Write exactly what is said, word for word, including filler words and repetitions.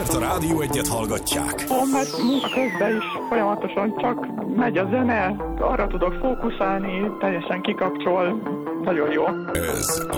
mert a Rádió Egyet hallgatják. Ó, mert munka közben is folyamatosan csak megy a zene, arra tudok fókuszálni, teljesen kikapcsol, nagyon jó. Ez a